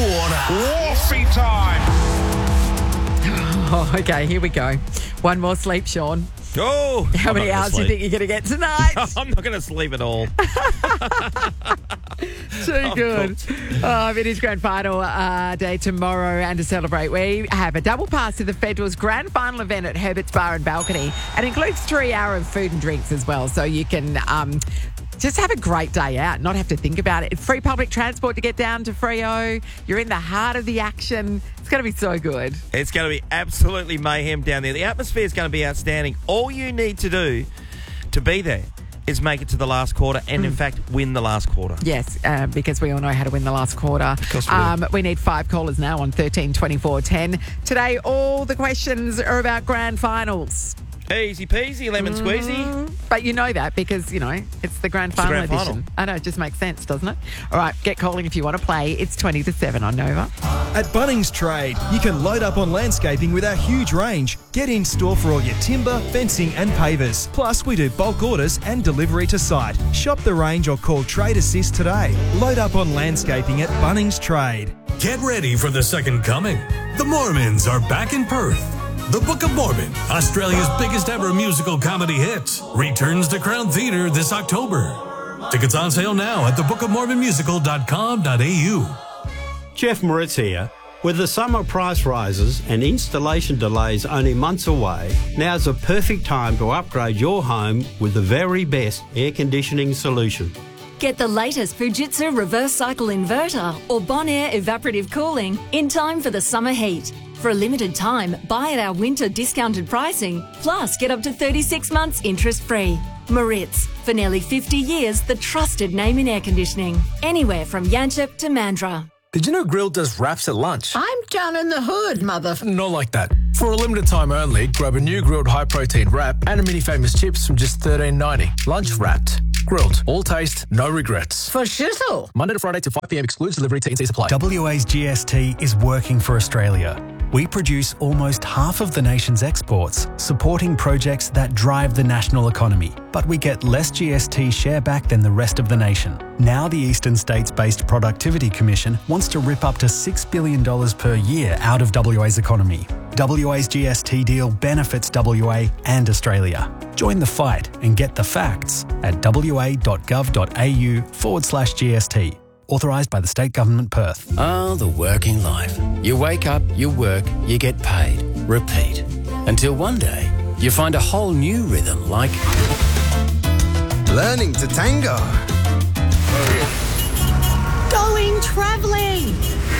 Woffy time. Oh, okay, here we go. One more sleep, Sean. Oh, How many hours do you think you're going to get tonight? I'm not going to sleep at all. Too good. It is grand final day tomorrow, and to celebrate, we have a double pass to the Federals grand final event at Herbert's Bar and Balcony. It includes 3 hours of food and drinks as well, so you can just have a great day out, not have to think about it. It's free public transport to get down to Freo. You're in the heart of the action. It's going to be so good. It's going to be absolutely mayhem down there. The atmosphere is going to be outstanding. All you need to do to be there is make it to the last quarter and, in fact, win the last quarter. Yes, because we all know how to win the last quarter. Of course we do. We need 5 callers now on 13 24 10. Today, all the questions are about grand finals. Easy peasy, lemon squeezy. But you know that because, it's the grand final grand edition. final. I know, it just makes sense, doesn't it? All right, get calling if you want to play. It's 20 to 7 on Nova. At Bunnings Trade, you can load up on landscaping with our huge range. Get in store for all your timber, fencing and pavers. Plus, we do bulk orders and delivery to site. Shop the range or call Trade Assist today. Load up on landscaping at Bunnings Trade. Get ready for the second coming. The Mormons are back in Perth. The Book of Mormon, Australia's biggest ever musical comedy hit, returns to Crown Theatre this October. Tickets on sale now at thebookofmormonmusical.com.au. Jeff Moritz here. With the summer price rises and installation delays only months away, now's the perfect time to upgrade your home with the very best air conditioning solution. Get the latest Fujitsu reverse cycle inverter or Bonaire evaporative cooling in time for the summer heat. For a limited time, buy at our winter discounted pricing, plus get up to 36 months interest-free. Moritz, for nearly 50 years, the trusted name in air conditioning. Anywhere from Yanchep to Mandurah. Did you know Grill does wraps at lunch? I'm down in the hood, mother... Not like that. For a limited time only, grab a new grilled high-protein wrap and a mini famous chips from just $13.90. Lunch wrapped. Grilled. All taste, no regrets. For shizzle. Monday to Friday to 5 p.m. excludes delivery, T&C supply. WA's GST is working for Australia. We produce almost half of the nation's exports, supporting projects that drive the national economy. But we get less GST share back than the rest of the nation. Now the Eastern States-based Productivity Commission wants to rip up to $6 billion per year out of WA's economy. WA's GST deal benefits WA and Australia. Join the fight and get the facts at wa.gov.au/GST. Authorised by the State Government, Perth. Oh, the working life. You wake up, you work, you get paid. Repeat. Until one day, you find a whole new rhythm like... learning to tango. Going travelling.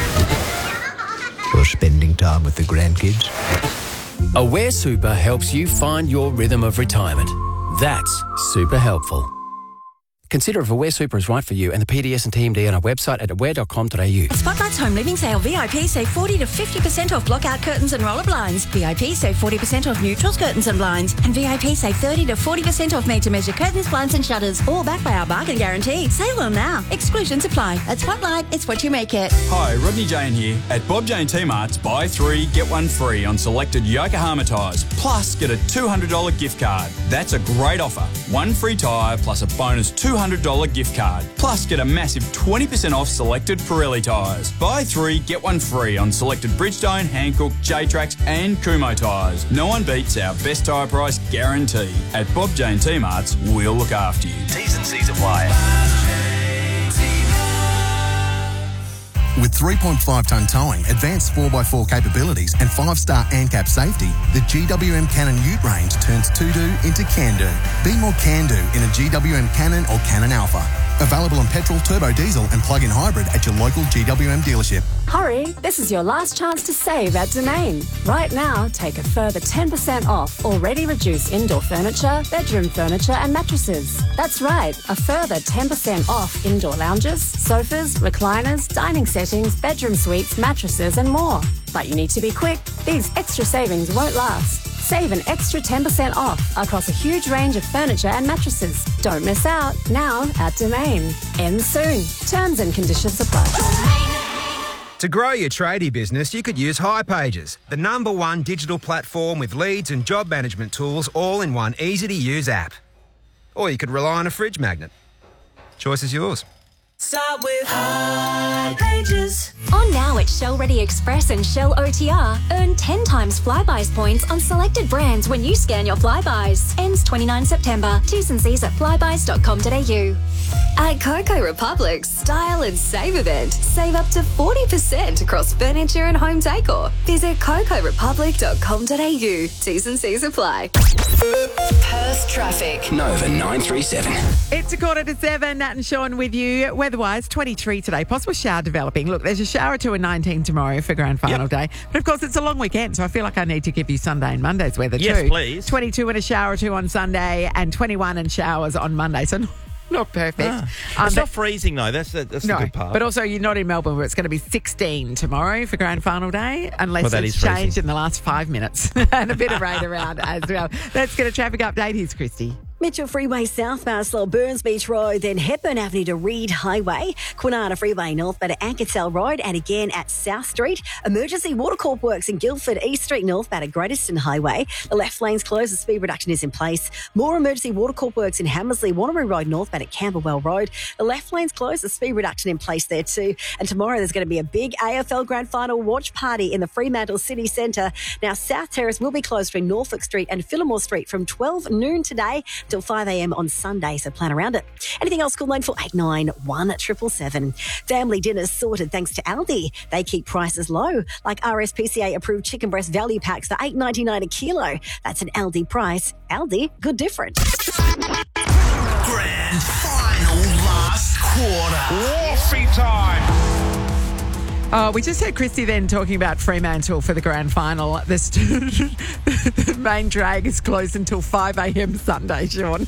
Or spending time with the grandkids. Aware Super helps you find your rhythm of retirement. That's super helpful. Consider if Aware Super is right for you and the PDS and TMD on our website at aware.com.au. Spotlight's Home Living Sale. VIP save 40 to 50% off blockout curtains and roller blinds. VIP save 40% off neutrals, curtains and blinds. And VIP save 30 to 40% off made-to-measure curtains, blinds and shutters. All backed by our bargain guarantee. Sale on now. Exclusions apply. At Spotlight, it's what you make it. Hi, Rodney Jane here. At Bob Jane T-Marts, buy 3, get 1 free on selected Yokohama tyres. Plus, get a $200 gift card. That's a great offer. 1 free tyre plus a bonus $200 gift card. Plus, get a massive 20% off selected Pirelli tyres. Buy 3, get 1 free on selected Bridgestone, Hankook, J-Trax and Kumho tyres. No one beats our best tyre price guarantee. At Bob Jane T-Marts, we'll look after you. T's and C's apply. With 3.5-tonne towing, advanced 4x4 capabilities and 5-star ANCAP safety, the GWM Cannon Ute range turns to-do into can-do. Be more can-do in a GWM Cannon or Cannon Alpha. Available on petrol, turbo diesel and plug-in hybrid at your local GWM dealership. Hurry, this is your last chance to save at Domain. Right now, take a further 10% off already reduced indoor furniture, bedroom furniture and mattresses. That's right, a further 10% off indoor lounges, sofas, recliners, dining settings, bedroom suites, mattresses and more. But you need to be quick. These extra savings won't last. Save an extra 10% off across a huge range of furniture and mattresses. Don't miss out. Now at Domain. Ends soon. Terms and conditions apply. To grow your tradie business, you could use hipages, the #1 digital platform with leads and job management tools all in one easy-to-use app. Or you could rely on a fridge magnet. Choice is yours. Start with hipages. On Or now at Shell Ready Express and Shell OTR, earn 10 times Flybuys points on selected brands when you scan your Flybuys. Ends 29 September. T's and C's at flybuys.com.au. At Coco Republic's Style and Save event, save up to 40% across furniture and home decor. Visit cocorepublic.com.au. T's and C's apply. Perth traffic. Nova 937. It's 6:45. Nat and Sean with you. Weather-wise, 23 today. Possible shower developing. Look, there's a shower or two and 19 tomorrow for grand final day. But of course, it's a long weekend, so I feel like I need to give you Sunday and Monday's weather too. Yes, please. 22 and a shower or two on Sunday and 21 and showers on Monday. So not perfect. It's not freezing, though. That's the good part. But also, you're not in Melbourne where it's going to be 16 tomorrow for grand final day, unless that it's is freezing. changed in the last 5 minutes. And a bit of rain around as well. Let's get a traffic update. Here's Christy. Mitchell Freeway southbound slow Burns Beach Road, then Hepburn Avenue to Reed Highway, Kwinana Freeway northbound at Ankersell Road, and again at South Street. Emergency Water Corp works in Guildford East Street northbound at Great Eastern Highway. The left lane's closed, the speed reduction is in place. More emergency Water Corp works in Hammersley, Wanneroo Road northbound at Camberwell Road. The left lane's closed, the speed reduction in place there too. And tomorrow there's going to be a big AFL Grand Final watch party in the Fremantle City Centre. Now South Terrace will be closed between Norfolk Street and Fillmore Street from 12 noon today till 5 a.m. on Sunday, so plan around it. Anything else, call 94891777. Family dinners sorted thanks to Aldi. They keep prices low, like RSPCA approved chicken breast value packs for $8.99 a kilo. That's an Aldi price. Aldi, good difference. Grand final last quarter. Warfy time. We just heard Christy then talking about Fremantle for the grand final. The main drag is closed until 5 a.m. Sunday, Sean.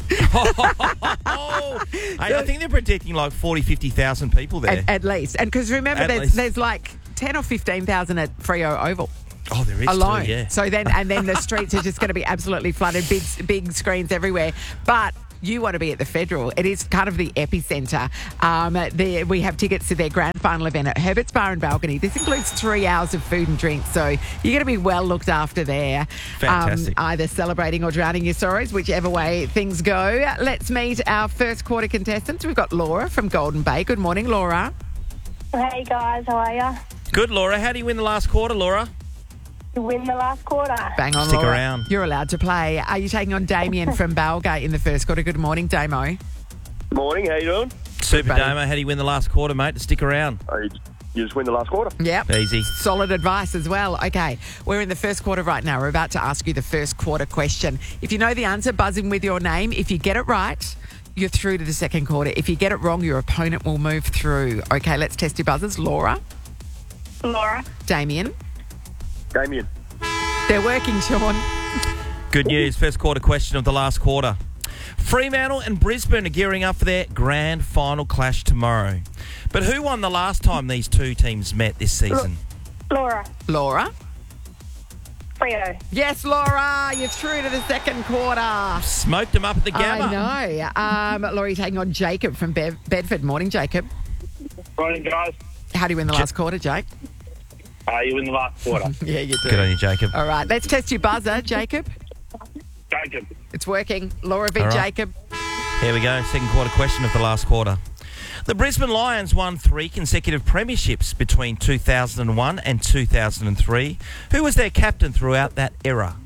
I think they're predicting like 40,000, 50,000 people there. At least. And because remember, there's like 10 or 15,000 at Freo Oval. Oh, there is alone. too, yeah. So then the streets are just going to be absolutely flooded, big screens everywhere. But you want to be at the Federal. It is kind of the epicentre. We have tickets to their grand final event at Herbert's Bar and Balcony. This includes 3 hours of food and drinks, so you're going to be well looked after there. Fantastic. Either celebrating or drowning your sorrows, whichever way things go. Let's meet our first quarter contestants. We've got Laura from Golden Bay. Good morning, Laura. Hey guys, how are you? Good, Laura. How do you win the last quarter, Laura? To win the last quarter. Bang on, Stick Laura. around. You're allowed to play. Are you taking on Damien from Balgate in the first quarter? Good morning, Damo. Morning, how you doing? Super, Damo. How do you win the last quarter, mate? Stick around. You just win the last quarter. Yep. Easy. Solid advice as well. Okay, we're in the first quarter right now. We're about to ask you the first quarter question. If you know the answer, buzz in with your name. If you get it right, you're through to the second quarter. If you get it wrong, your opponent will move through. Okay, let's test your buzzers. Laura. Laura. Damien. Damien. They're working, Sean. Good news. First quarter question of the last quarter. Fremantle and Brisbane are gearing up for their grand final clash tomorrow. But who won the last time these two teams met this season? Laura. Laura. Freo. Yes, Laura. You're through to the second quarter. Smoked them up at the Gabba. I know. Laura, you're taking on Jacob from Bedford. Morning, Jacob. Morning, guys. How do you win the last quarter, Jake? You win the last quarter. Yeah, you do. Good on you, Jacob. All right, let's test your buzzer, Jacob. Jacob. It's working. Laura beat All right. Jacob. Here we go. Second quarter question of the last quarter. The Brisbane Lions won 3 consecutive premierships between 2001 and 2003. Who was their captain throughout that era?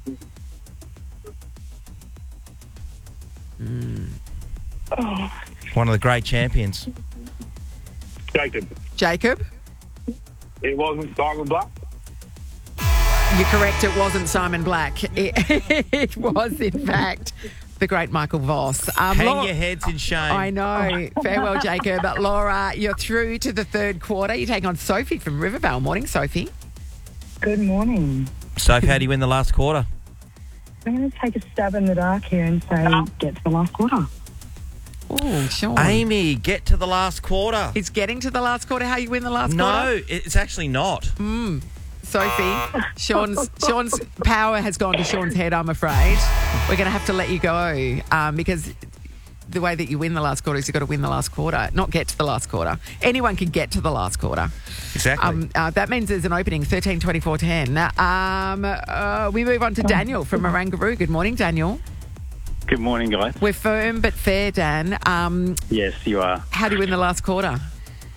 One of the great champions. Jacob. Jacob? It wasn't Simon Black. You're correct. It wasn't Simon Black. It was, in fact, the great Michael Voss. Hang your heads in shame. I know. Farewell, Jacob. Laura, you're through to the third quarter. You're taking on Sophie from Rivervale. Morning, Sophie. Good morning. Sophie, how do you win the last quarter? I'm going to take a stab in the dark here and say get to the last quarter. Oh, Sean. Amy, get to the last quarter. Is getting to the last quarter how you win the last quarter? No, it's actually not. Sophie, Sean's power has gone to Sean's head, I'm afraid. We're going to have to let you go because the way that you win the last quarter is you've got to win the last quarter, not get to the last quarter. Anyone can get to the last quarter. Exactly. That means there's an opening, 13, 24, 10. We move on to Daniel from Marangaroo. Good morning, Daniel. Good morning, guys. We're firm but fair, Dan. Yes, you are. How do you win the last quarter?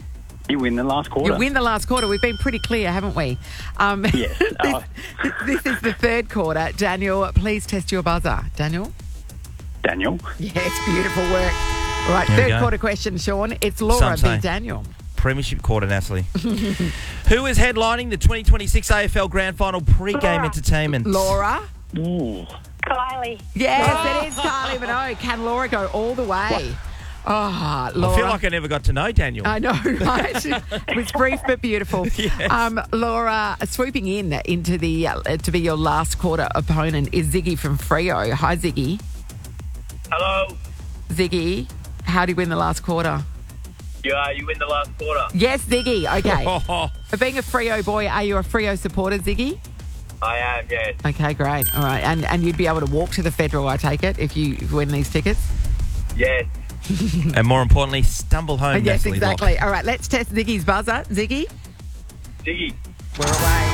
You win the last quarter. You win the last quarter. We've been pretty clear, haven't we? Yes. This is the third quarter. Daniel, please test your buzzer. Daniel? Daniel. Yes, beautiful work. All right, There we third go. quarter question, Sean. It's Laura Some v say. Daniel. Premiership quarter, Natalie. Who is headlining the 2026 AFL Grand Final pre-game entertainment? Laura? Ooh. Kylie. Yes, it is Kylie Minogue. Can Laura go all the way? Oh, Laura. I feel like I never got to know Daniel. I know, right? It was brief but beautiful. Yes. Laura, swooping in into the to be your last quarter opponent is Ziggy from Freo. Hi, Ziggy. Hello. Ziggy, how do you win the last quarter? You win the last quarter. Yes, Ziggy. Okay. For being a Freo boy, are you a Freo supporter, Ziggy? I am, yes. Okay, great. All right. And you'd be able to walk to the Federal, I take it, if you win these tickets? Yes. And more importantly, stumble home, Yes, Natalie exactly. Locke. All right, let's test Ziggy's buzzer. Ziggy? Ziggy. We're away.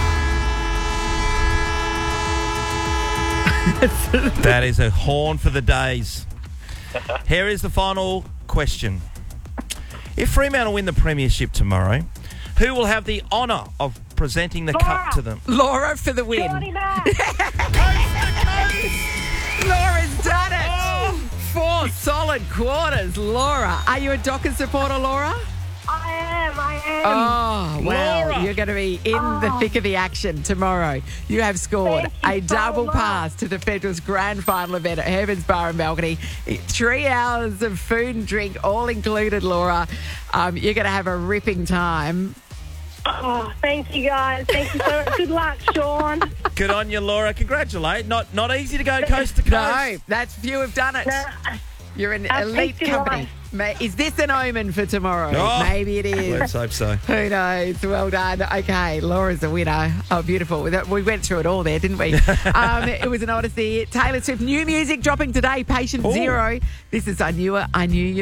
That is a horn for the days. Here is the final question. If Fremantle win the premiership tomorrow, who will have the honour of presenting the cup to them? Laura for the win. Laura's done it. 4 solid quarters, Laura. Are you a Dockers supporter, Laura? I am. Oh, well, Laura. you're going to be in the thick of the action tomorrow. You have scored a double pass to the Federal's grand final event at Herman's Bar and Balcony. 3 hours of food and drink, all included, Laura. You're going to have a ripping time. Oh, thank you, guys. Thank you so much. Good luck, Sean. Good on you, Laura. Congratulate. Not easy to go coast to coast. No, that's few have done it. You're an elite peaked in company. Is this an omen for tomorrow? Oh, Maybe it is. let's hope so. Who knows? Well done. Okay, Laura's the winner. Oh, beautiful. We went through it all there, didn't we? It was an odyssey. Taylor Swift, new music dropping today, Patient Zero. This is I Knew You.